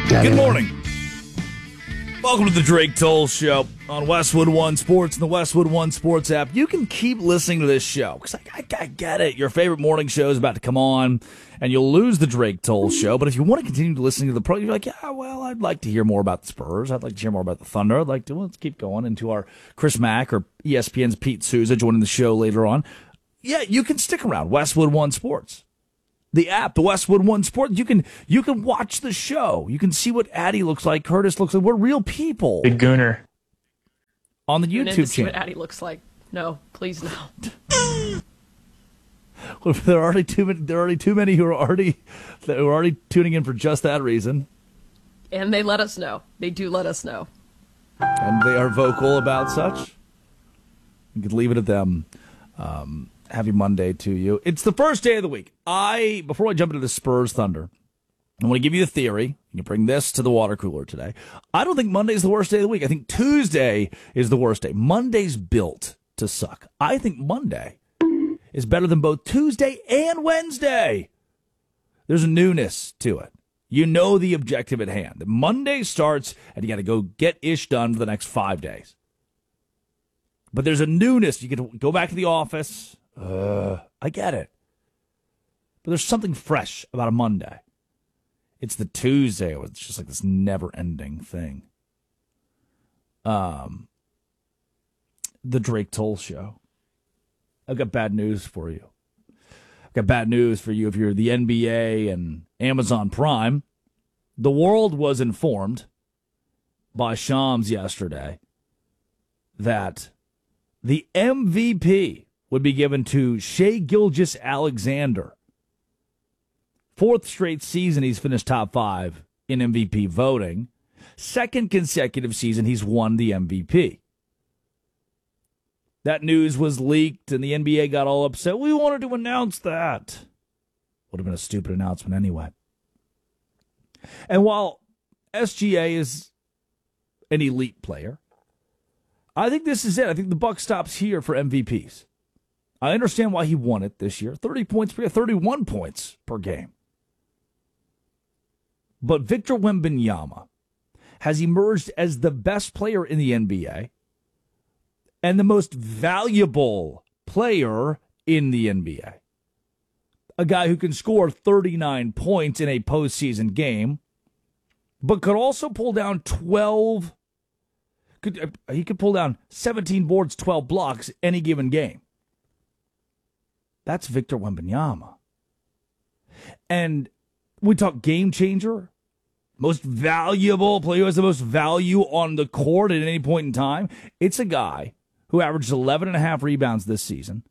Good morning. Welcome to the Drake Toll Show on Westwood One Sports and the Westwood One Sports app. You can keep listening to this show because I get it. Your favorite morning show is about to come on and you'll lose the Drake Toll Show. But if you want to continue to listen to the you're like, yeah, well, I'd like to hear more about the Spurs. I'd like to hear more about the Thunder. I'd like to, let's keep going into our Chris Mack or ESPN's Pete Souza joining the show later on. Yeah, you can stick around. Westwood One Sports. The app, the Westwood One Sports, you can watch the show. You can see what Addie looks like, Curtis looks like. We're real people. Big Gooner. On the YouTube channel. What Addie looks like. No, please no. Well, there are already too many who are already tuning in for just that reason. And they let us know. They do let us know. And they are vocal about such. You could leave it at them. Happy Monday to you. It's the first day of the week. Before I jump into the Spurs Thunder, I want to give you a theory. You can bring this to the water cooler today. I don't think Monday's the worst day of the week. I think Tuesday is the worst day. Monday's built to suck. I think Monday is better than both Tuesday and Wednesday. There's a newness to it. You know the objective at hand. Monday starts, and you got to go get ish done for the next 5 days. But there's a newness. You can go back to the office. I get it. But there's something fresh about a Monday. It's the Tuesday. It's just like this never-ending thing. The Drake Toll Show. I've got bad news for you. I've got bad news for you if you're the NBA and Amazon Prime. The world was informed by Shams yesterday that the MVP would be given to Shai Gilgeous-Alexander. Fourth straight season he's finished top 5 in MVP voting. Second consecutive season he's won the MVP. That news was leaked and the NBA got all upset. We wanted to announce that. Would have been a stupid announcement anyway. And while SGA is an elite player, I think this is it. I think the buck stops here for MVPs. I understand why he won it this year. 30 points per year, 31 points per game. But Victor Wembanyama has emerged as the best player in the NBA and the most valuable player in the NBA. A guy who can score 39 points in a postseason game, but could also pull down 12. He could pull down 17 boards, 12 blocks any given game. That's Victor Wembanyama. And we talk game changer, most valuable player who has the most value on the court at any point in time. It's a guy who averaged 11.5 rebounds this season,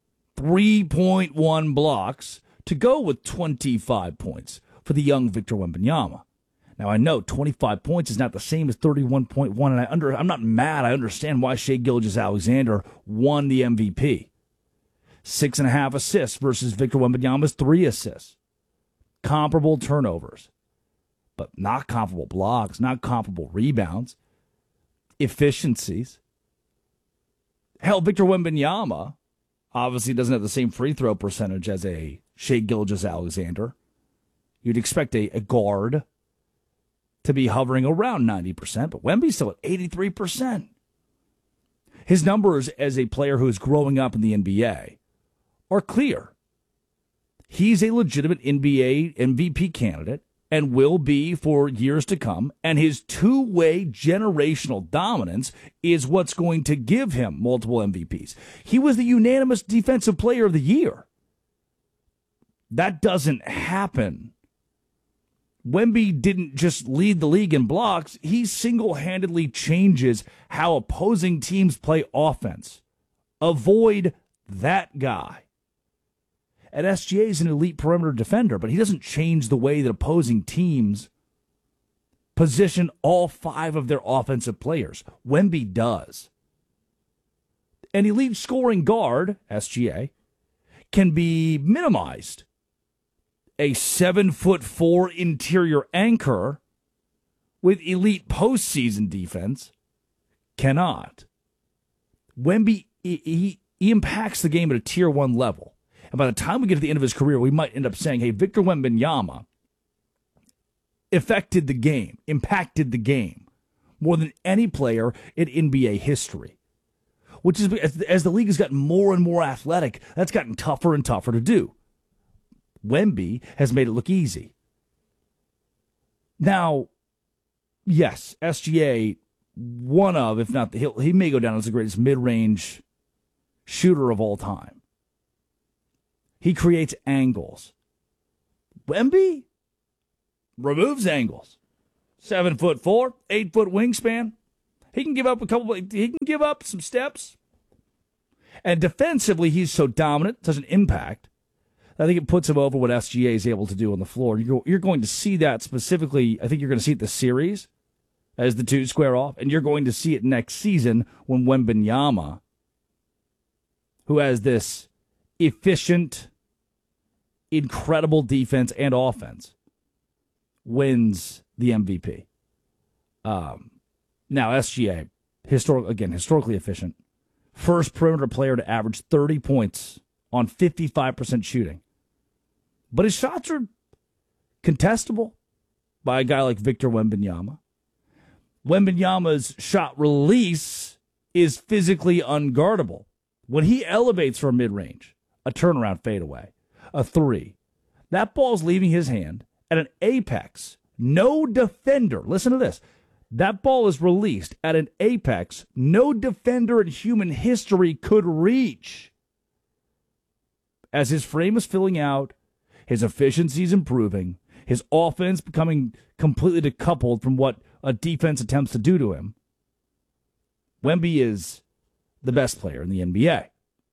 3.1 blocks to go with 25 points for the young Victor Wembanyama. Now, I know 25 points is not the same as 31.1, and I'm not mad. I understand why Shai Gilgeous-Alexander won the MVP. 6.5 assists versus Victor Wembanyama's 3 assists. Comparable turnovers, but not comparable blocks, not comparable rebounds, efficiencies. Hell, Victor Wembanyama obviously doesn't have the same free throw percentage as a Shai Gilgeous-Alexander. You'd expect a guard to be hovering around 90%, but Wemby's still at 83%. His numbers as a player who is growing up in the NBA are clear. He's a legitimate NBA MVP candidate and will be for years to come, and his two-way generational dominance is what's going to give him multiple MVPs. He was the unanimous Defensive Player of the Year. That doesn't happen. Wemby didn't just lead the league in blocks. He single-handedly changes how opposing teams play offense. Avoid that guy. And SGA is an elite perimeter defender, but he doesn't change the way that opposing teams position all 5 of their offensive players. Wemby does. An elite scoring guard, SGA, can be minimized. A 7'4" interior anchor with elite postseason defense cannot. Wemby, he impacts the game at a tier 1 level. And by the time we get to the end of his career, we might end up saying, hey, Victor Wembanyama affected the game, impacted the game more than any player in NBA history. Which is, as the league has gotten more and more athletic, that's gotten tougher and tougher to do. Wemby has made it look easy. Now, yes, SGA, one of, if not, he may go down as the greatest mid-range shooter of all time. He creates angles. Wemby removes angles. 7'4", 8-foot wingspan. He can give up he can give up some steps. And defensively, he's so dominant, such an impact. I think it puts him over what SGA is able to do on the floor. You're going to see that specifically. I think you're going to see it this series as the two square off, and you're going to see it next season when Wembanyama, who has this efficient, incredible defense and offense, wins the MVP. Now, SGA, historically efficient. First perimeter player to average 30 points on 55% shooting. But his shots are contestable by a guy like Victor Wembanyama. Wembanyama's shot release is physically unguardable. When he elevates from mid-range, a turnaround fadeaway, a three, that ball's leaving his hand at an apex. No defender, listen to this, that ball is released at an apex no defender in human history could reach. As his frame is filling out, his efficiency is improving, his offense becoming completely decoupled from what a defense attempts to do to him, Wemby is the best player in the NBA.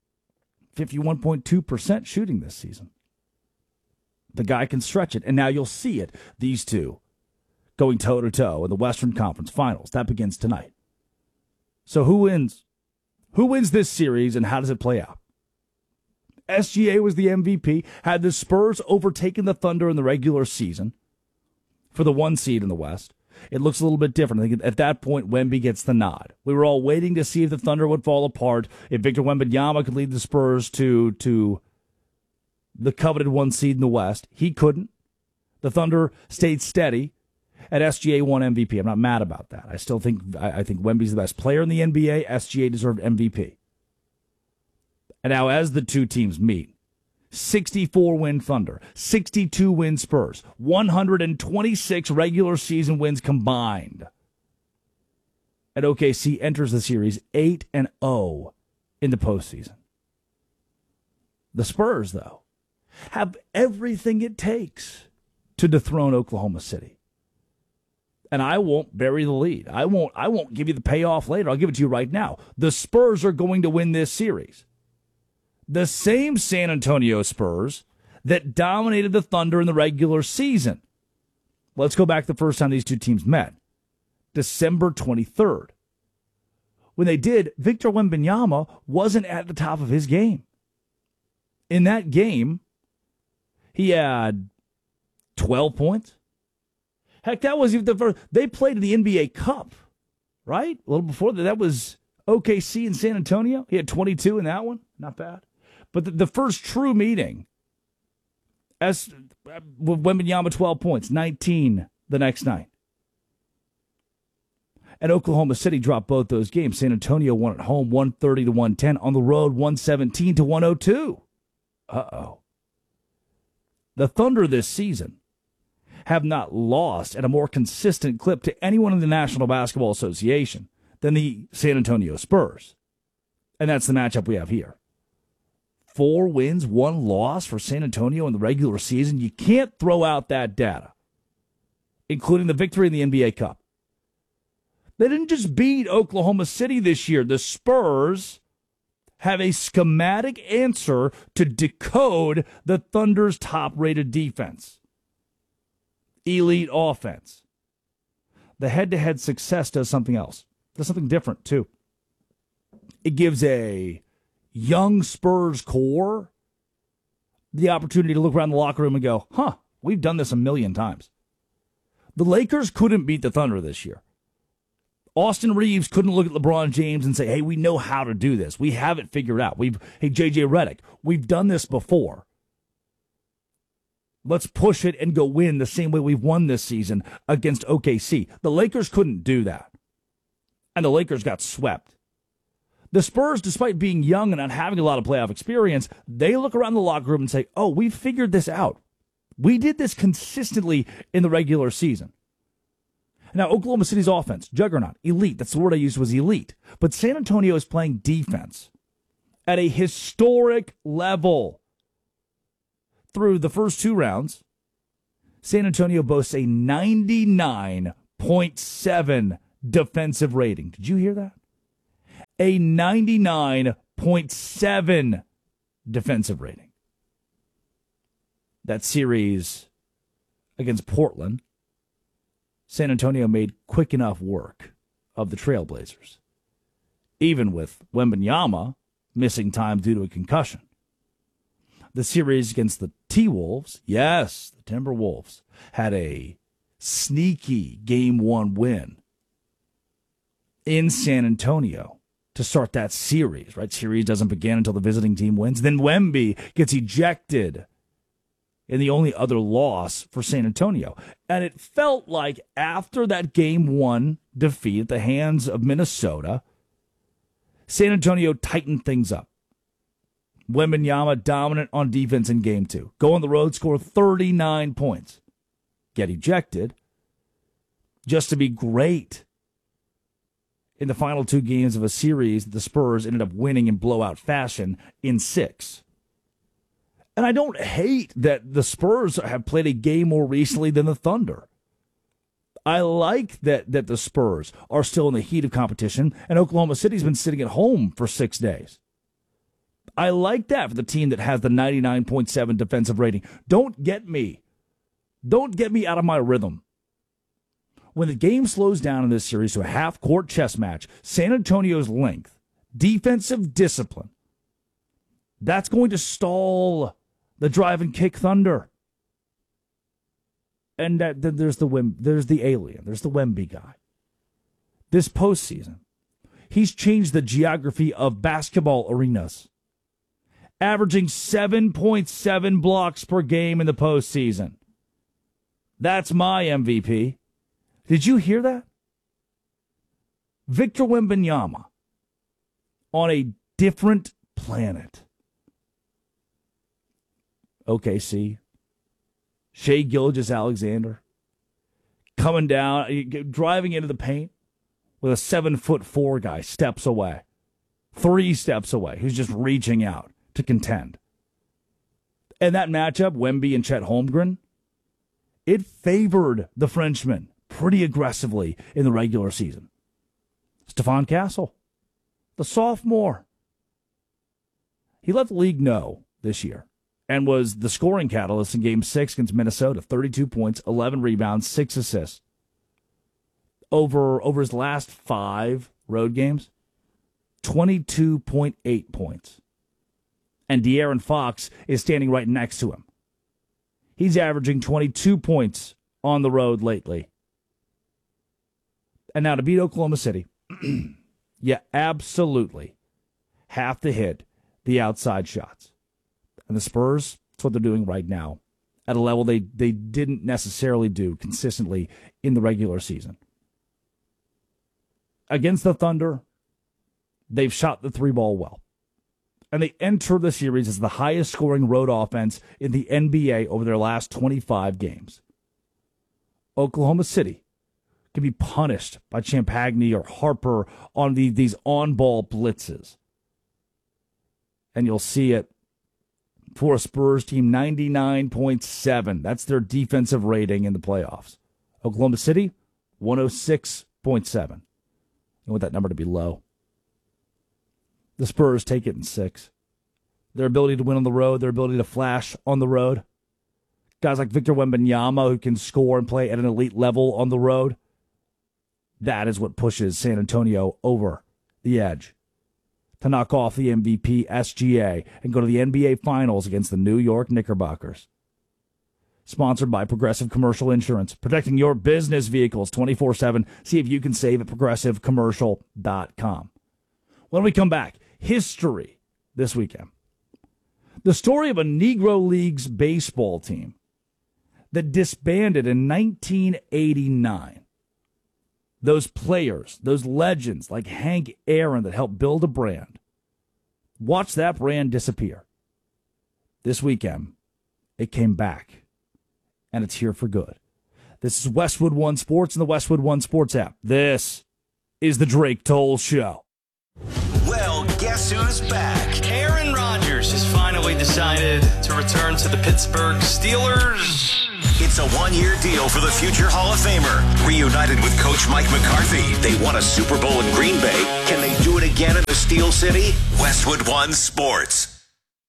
51.2% shooting this season. The guy can stretch it, and now you'll see it. These two going toe-to-toe in the Western Conference Finals. That begins tonight. So who wins? Who wins this series, and how does it play out? SGA was the MVP. Had the Spurs overtaken the Thunder in the regular season for the 1 seed in the West, it looks a little bit different. I think at that point, Wemby gets the nod. We were all waiting to see if the Thunder would fall apart, if Victor Wembanyama could lead the Spurs to the coveted 1 seed in the West. He couldn't. The Thunder stayed steady, and SGA won MVP. I'm not mad about that. I still think Wemby's the best player in the NBA. SGA deserved MVP. And now as the two teams meet, 64-win Thunder, 62-win Spurs, 126 regular season wins combined. And OKC enters the series 8-0 in the postseason. The Spurs, though, have everything it takes to dethrone Oklahoma City. And I won't bury the lead. I won't give you the payoff later. I'll give it to you right now. The Spurs are going to win this series. The same San Antonio Spurs that dominated the Thunder in the regular season. Let's go back to the first time these two teams met. December 23rd. When they did, Victor Wembanyama wasn't at the top of his game. In that game, he had 12 points. Heck, that was even the first. They played in the NBA Cup, right? A little before that. That was OKC in San Antonio. He had 22 in that one. Not bad. But the first true meeting, Wembanyama 12 points, 19 the next night. And Oklahoma City dropped both those games. San Antonio won at home 130-110. On the road, 117-102. Uh-oh. The Thunder this season have not lost at a more consistent clip to anyone in the National Basketball Association than the San Antonio Spurs. And that's the matchup we have here. 4 wins, 1 loss for San Antonio in the regular season. You can't throw out that data, including the victory in the NBA Cup. They didn't just beat Oklahoma City this year. The Spurs have a schematic answer to decode the Thunder's top-rated defense. Elite offense. The head-to-head success does something else. Does something different, too. It gives a young Spurs core the opportunity to look around the locker room and go, we've done this a million times. The Lakers couldn't beat the Thunder this year. Austin Reeves couldn't look at LeBron James and say, hey, we know how to do this. We have it figured out. Hey, J.J. Redick, we've done this before. Let's push it and go win the same way we've won this season against OKC. The Lakers couldn't do that. And the Lakers got swept. The Spurs, despite being young and not having a lot of playoff experience, they look around the locker room and say, oh, we figured this out. We did this consistently in the regular season. Now, Oklahoma City's offense, juggernaut, elite. That's the word I used, was elite. But San Antonio is playing defense at a historic level. Through the first two rounds, San Antonio boasts a 99.7 defensive rating. Did you hear that? A 99.7 defensive rating. That series against Portland, San Antonio made quick enough work of the Trailblazers, even with Wembanyama missing time due to a concussion. The series against the T-Wolves, yes, the Timberwolves, had a sneaky Game 1 win in San Antonio to start that series, right? Series doesn't begin until the visiting team wins. Then Wemby gets ejected in the only other loss for San Antonio. And it felt like after that Game 1 defeat at the hands of Minnesota, San Antonio tightened things up. Wembanyama dominant on defense in Game 2. Go on the road, score 39 points. Get ejected just to be great in the final two games of a series. The Spurs ended up winning in blowout fashion in 6. And I don't hate that the Spurs have played a game more recently than the Thunder. I like that the Spurs are still in the heat of competition, and Oklahoma City's been sitting at home for 6 days. I like that for the team that has the 99.7 defensive rating. Don't get me out of my rhythm. When the game slows down in this series to a half-court chess match, San Antonio's length, defensive discipline, that's going to stall the drive and kick Thunder. And there's the alien, there's the Wemby guy. This postseason, he's changed the geography of basketball arenas, averaging 7.7 blocks per game in the postseason. That's my MVP. Did you hear that? Victor Wembanyama on a different planet. OKC, Shai Gilgeous-Alexander coming down, driving into the paint with a 7'4" guy steps away, 3 steps away, who's just reaching out to contend. And that matchup, Wemby and Chet Holmgren, it favored the Frenchman pretty aggressively in the regular season. Stephon Castle, the sophomore, he let the league know this year and was the scoring catalyst in Game 6 against Minnesota. 32 points, 11 rebounds, 6 assists. Over his last 5 road games, 22.8 points. And De'Aaron Fox is standing right next to him. He's averaging 22 points on the road lately. And now to beat Oklahoma City, you absolutely have to hit the outside shots. And the Spurs, that's what they're doing right now at a level they didn't necessarily do consistently in the regular season. Against the Thunder, they've shot the 3-ball well. And they enter the series as the highest scoring road offense in the NBA over their last 25 games. Oklahoma City can be punished by Champagny or Harper on these on-ball blitzes. And you'll see it for a Spurs team, 99.7. That's their defensive rating in the playoffs. Oklahoma City, 106.7. You want that number to be low. The Spurs take it in 6. Their ability to win on the road, their ability to flash on the road. Guys like Victor Wembanyama who can score and play at an elite level on the road. That is what pushes San Antonio over the edge to knock off the MVP SGA and go to the NBA Finals against the New York Knickerbockers. Sponsored by Progressive Commercial Insurance, protecting your business vehicles 24/7. See if you can save at progressivecommercial.com. When we come back, history this weekend. The story of a Negro Leagues baseball team that disbanded in 1989. Those players, those legends like Hank Aaron that helped build a brand. Watch that brand disappear. This weekend, it came back, and it's here for good. This is Westwood One Sports and the Westwood One Sports app. This is the Drake Toll Show. Well, guess who's back? Aaron Rodgers has finally decided to return to the Pittsburgh Steelers. It's a one-year deal for the future Hall of Famer. Reunited with Coach Mike McCarthy, they won a Super Bowl in Green Bay. Can they do it again in the Steel City? Westwood One Sports.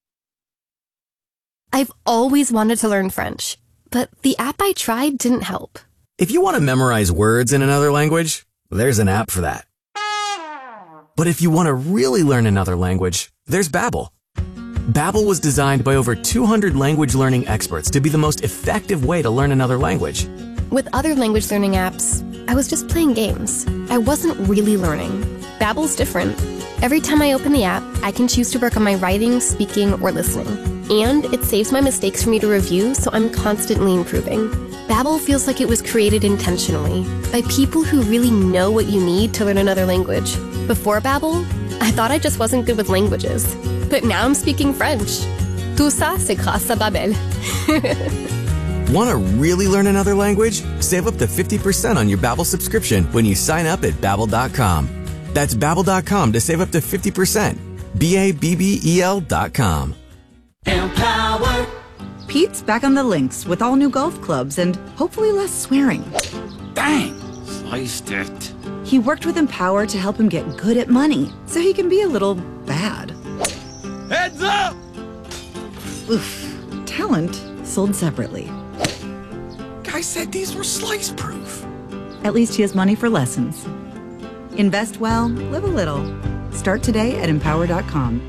I've always wanted to learn French, but the app I tried didn't help. If you want to memorize words in another language, there's an app for that. But if you want to really learn another language, there's Babbel. Babbel was designed by over 200 language learning experts to be the most effective way to learn another language. With other language learning apps, I was just playing games. I wasn't really learning. Babbel's different. Every time I open the app, I can choose to work on my writing, speaking, or listening. And it saves my mistakes for me to review, so I'm constantly improving. Babbel feels like it was created intentionally by people who really know what you need to learn another language. Before Babbel, I thought I just wasn't good with languages. But now I'm speaking French. Tout ça, c'est grâce à Babbel. Want to really learn another language? Save up to 50% on your Babbel subscription when you sign up at Babbel.com. That's Babbel.com to save up to 50%. Babbel.com. Empower. Pete's back on the links with all new golf clubs and hopefully less swearing. Dang, sliced it. He worked with Empower to help him get good at money so he can be a little bad. Heads up! Oof. Talent sold separately. Guy said these were slice proof. At least he has money for lessons. Invest well, live a little. Start today at Empower.com.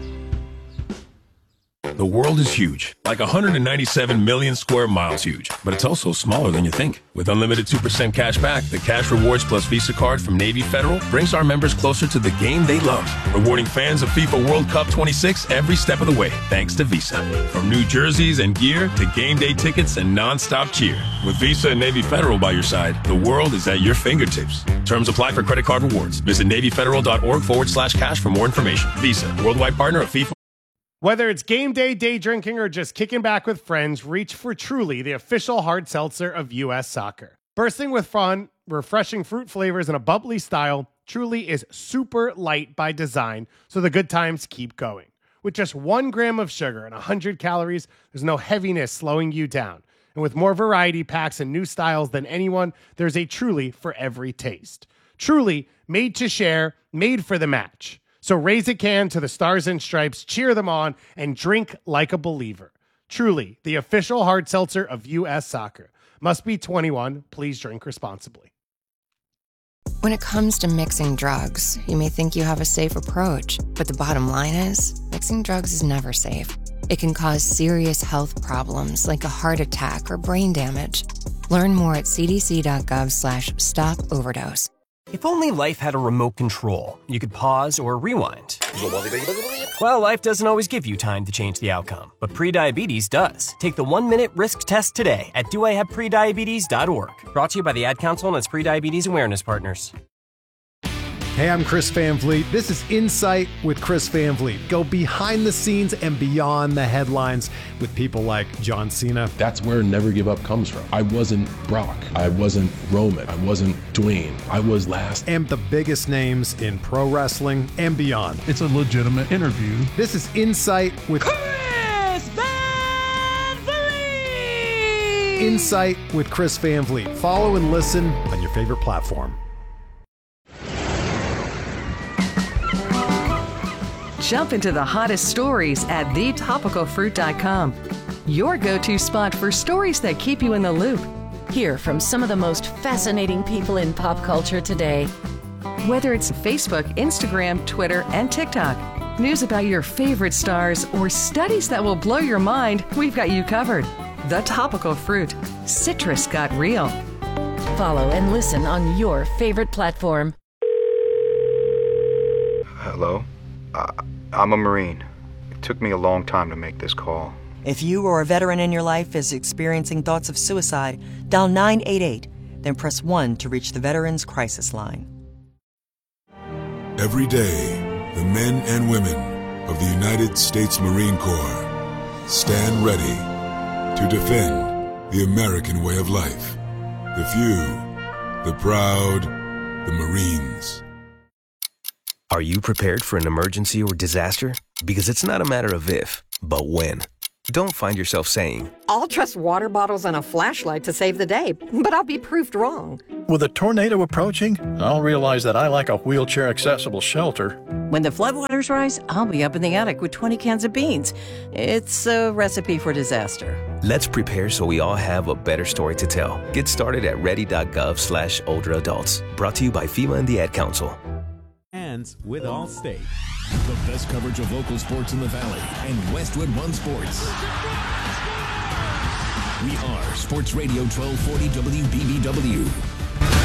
The world is huge, like 197 million square miles huge, but it's also smaller than you think. With unlimited 2% cash back, the Cash Rewards Plus Visa card from Navy Federal brings our members closer to the game they love, rewarding fans of FIFA World Cup 26 every step of the way, thanks to Visa. From new jerseys and gear to game day tickets and non-stop cheer. With Visa and Navy Federal by your side, the world is at your fingertips. Terms apply for credit card rewards. Visit NavyFederal.org/cash for more information. Visa, worldwide partner of FIFA. Whether it's game day, day drinking, or just kicking back with friends, reach for Truly, the official hard seltzer of U.S. Soccer. Bursting with fun, refreshing fruit flavors, and a bubbly style, Truly is super light by design, so the good times keep going. With just 1 gram of sugar and 100 calories, there's no heaviness slowing you down. And with more variety packs and new styles than anyone, there's a Truly for every taste. Truly, made to share, made for the match. So raise a can to the Stars and Stripes, cheer them on, and drink like a believer. Truly, the official hard seltzer of U.S. Soccer. Must be 21. Please drink responsibly. When it comes to mixing drugs, you may think you have a safe approach, but the bottom line is, mixing drugs is never safe. It can cause serious health problems like a heart attack or brain damage. Learn more at cdc.gov/stop-overdose. If only life had a remote control, you could pause or rewind. Well, life doesn't always give you time to change the outcome, but prediabetes does. Take the 1-minute risk test today at doihaveprediabetes.org. Brought to you by the Ad Council and its prediabetes awareness partners. Hey, I'm Chris Van Vliet. This is Insight with Chris Van Vliet. Go behind the scenes and beyond the headlines with people like John Cena. That's where Never Give Up comes from. I wasn't Brock. I wasn't Roman. I wasn't Dwayne. I was last. And the biggest names in pro wrestling and beyond. It's a legitimate interview. This is Insight with Chris Van Vliet! Insight with Chris Van Vliet. Follow and listen on your favorite platform. Jump into the hottest stories at thetopicalfruit.com. Your go-to spot for stories that keep you in the loop. Hear from some of the most fascinating people in pop culture today. Whether it's Facebook, Instagram, Twitter, and TikTok, news about your favorite stars, or studies that will blow your mind, we've got you covered. The Topical Fruit. Citrus got real. Follow and listen on your favorite platform. Hello? I'm a Marine. It took me a long time to make this call. If you or a veteran in your life is experiencing thoughts of suicide, dial 988, then press 1 to reach the Veterans Crisis Line. Every day, the men and women of the United States Marine Corps stand ready to defend the American way of life. The few, the proud, the Marines. Are you prepared for an emergency or disaster? Because it's not a matter of if, but when. Don't find yourself saying, I'll trust water bottles and a flashlight to save the day, but I'll be proved wrong. With a tornado approaching, I'll realize that I like a wheelchair-accessible shelter. When the floodwaters rise, I'll be up in the attic with 20 cans of beans. It's a recipe for disaster. Let's prepare so we all have a better story to tell. Get started at ready.gov/older adults. Brought to you by FEMA and the Ad Council. And with Allstate. The best coverage of local sports in the Valley and Westwood One Sports. We are Sports Radio 1240 WBBW.